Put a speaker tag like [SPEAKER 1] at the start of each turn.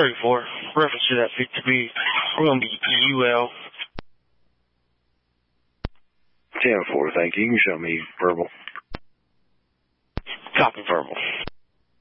[SPEAKER 1] 34. Reference to that pick to be, we're going to be UL.
[SPEAKER 2] 10-4, thank you. You can show me verbal.
[SPEAKER 1] Copy verbal.